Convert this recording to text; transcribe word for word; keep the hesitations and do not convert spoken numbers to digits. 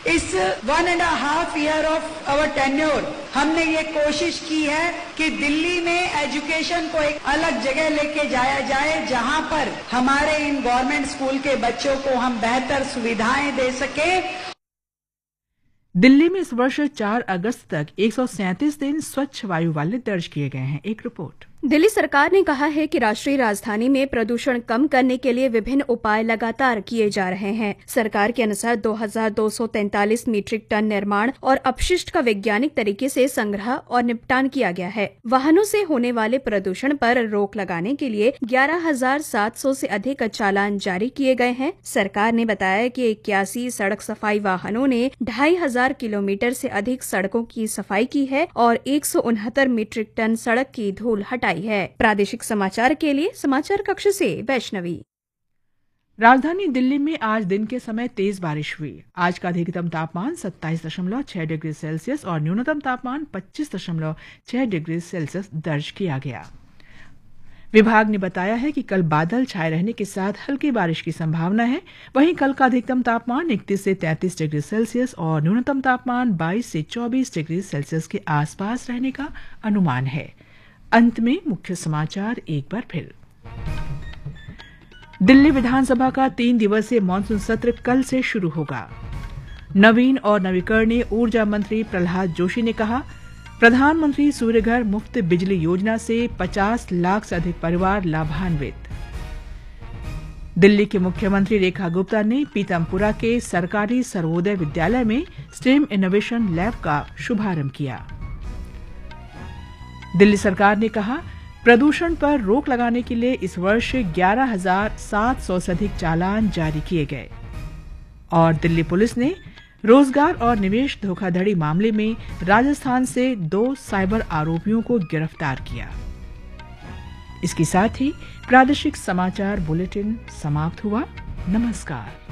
इस one and half year of our tenure हमने ये कोशिश की है कि दिल्ली में एजुकेशन को एक अलग जगह लेके जाया जाए, जहां पर हमारे इन गवर्नमेंट स्कूल के बच्चों को हम बेहतर सुविधाएं दे सकें। दिल्ली में इस वर्ष चार अगस्त तक एक सौ सैंतीस दिन स्वच्छ वायु वाले दर्ज किए गए हैं। एक रिपोर्ट। दिल्ली सरकार ने कहा है कि राष्ट्रीय राजधानी में प्रदूषण कम करने के लिए विभिन्न उपाय लगातार किए जा रहे हैं। सरकार के अनुसार दो हज़ार दो सौ तैंतालीस मीट्रिक टन निर्माण और अपशिष्ट का वैज्ञानिक तरीके से संग्रह और निपटान किया गया है। वाहनों से होने वाले प्रदूषण पर रोक लगाने के लिए ग्यारह हज़ार सात सौ से अधिक चालान जारी किए गए हैं। सरकार ने बताया कि इक्यासी सड़क सफाई वाहनों ने ढाई हजार किलोमीटर से अधिक सड़कों की सफाई की है और एक सौ उनहत्तर मीट्रिक टन सड़क की धूल हटाई है। प्रादेशिक समाचार के लिए समाचार कक्ष से वैष्णवी। राजधानी दिल्ली में आज दिन के समय तेज बारिश हुई। आज का अधिकतम तापमान सत्ताईस दशमलव छह डिग्री सेल्सियस और न्यूनतम तापमान पच्चीस दशमलव छह डिग्री सेल्सियस दर्ज किया गया। विभाग ने बताया है कि कल बादल छाए रहने के साथ हल्की बारिश की संभावना है। वहीं कल का अधिकतम तापमान इकतीस से तैंतीस डिग्री सेल्सियस और न्यूनतम तापमान बाईस से चौबीस डिग्री सेल्सियस के आसपास रहने का अनुमान है। अंत में मुख्य समाचार एक बार फिर। दिल्ली विधानसभा का तीन दिवसीय मानसून सत्र कल से शुरू होगा। नवीन और नवीकरणीय ऊर्जा मंत्री प्रहलाद जोशी ने कहा, प्रधानमंत्री सूर्यघर मुफ्त बिजली योजना से पचास लाख से अधिक परिवार लाभान्वित। दिल्ली के मुख्यमंत्री रेखा गुप्ता ने पीतमपुरा के सरकारी सर्वोदय विद्यालय में स्टेम इनोवेशन लैब का शुभारंभ किया। दिल्ली सरकार ने कहा, प्रदूषण पर रोक लगाने के लिए इस वर्ष ग्यारह हज़ार सात सौ से अधिक चालान जारी किए गए। और दिल्ली पुलिस ने रोजगार और निवेश धोखाधड़ी मामले में राजस्थान से दो साइबर आरोपियों को गिरफ्तार किया। इसके साथ ही प्रादेशिक समाचार बुलेटिन समाप्त हुआ। नमस्कार।